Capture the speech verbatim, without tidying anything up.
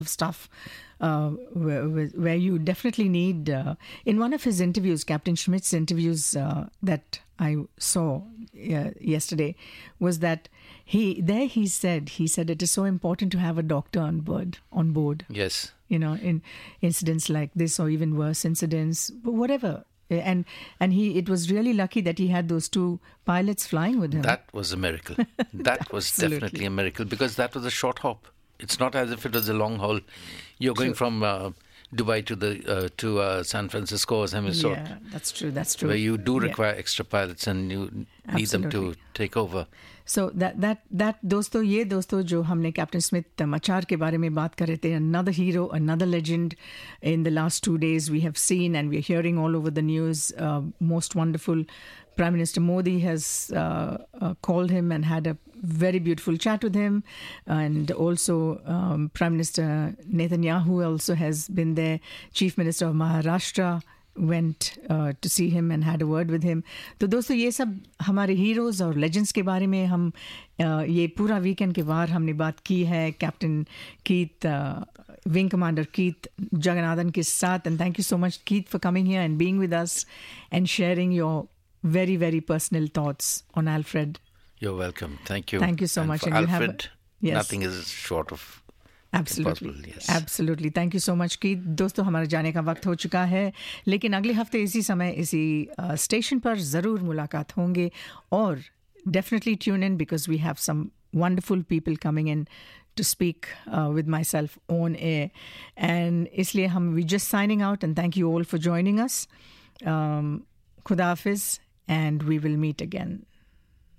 stuff uh, where, where you definitely need uh, in one of his interviews, Captain Schmidt's interviews uh, that I saw uh, yesterday, was that he there he said he said it is so important to have a doctor on board on board Yes. you know, in incidents like this or even worse incidents, whatever. And and he it was really lucky that he had those two pilots flying with him. That was a miracle. That was Absolutely. definitely a miracle, because that was a short hop. It's not as if it was a long haul. You're going True. from uh, Dubai to the uh, to uh, San Francisco or some sort, Yeah, that's true. That's true. where you do Yeah. require extra pilots and you need them to Absolutely. take over. So that that that दोस्तों ये दोस्तों जो हमने captain Smith मचार के बारे में बात कर रहे थे, another hero, another legend. In the last two days we have seen and we are hearing all over the news, uh, most wonderful. Prime Minister Modi has uh, uh, called him and had a very beautiful chat with him, and also um, Prime Minister Netanyahu also has been there. Chief Minister of Maharashtra went uh, to see him and had a word with him. तो दोस्तों ये सब हमारे heroes और legends के बारे में हम uh, ये पूरा वीकेंड के बार हमने बात की है captain Keith wing commander Keith Jagannathan के साथ. And thank you so much, Keith, for coming here and being with us and sharing your very, very personal thoughts on Alfred. You're welcome. Thank you. Thank you so and much. For And you have a- Alfred, yes. nothing is short of Absolutely. impossible. Yes. Absolutely. Thank you so much, Keith. दोस्तों हमारे जाने का वक्त हो चुका है, लेकिन अगले हफ्ते इसी समय इसी स्टेशन पर ज़रूर मुलाकात होंगे. और definitely tune in, because we have some wonderful people coming in to speak uh, with myself on air. And इसलिए हम we just signing out, and thank you all for joining us. Um, Khuda Hafiz, and we will meet again.